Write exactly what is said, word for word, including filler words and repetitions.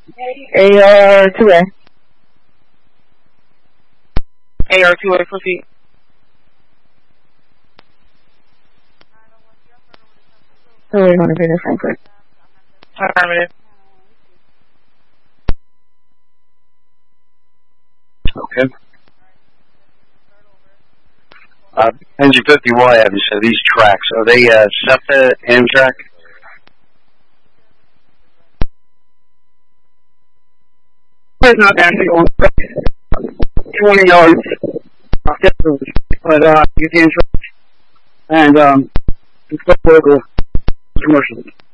A R two A. A R two A, proceed. So we're going to be the Frankfurt. Affirmative. Okay. Uh, Engine fifty Y, have you said these tracks, are they uh, SEPTA Amtrak? It's not actually on twenty yards off distance, but uh, you can track and um, it's local commercial.